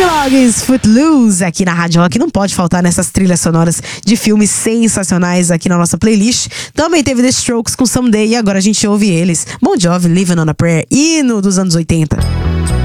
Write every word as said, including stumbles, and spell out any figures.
Logs, Footloose, aqui na Rádio Rock. Não pode faltar nessas trilhas sonoras de filmes sensacionais aqui na nossa playlist. Também teve The Strokes com Someday e agora a gente ouve eles. Bon Jovi, Living on a Prayer, hino dos anos oitenta.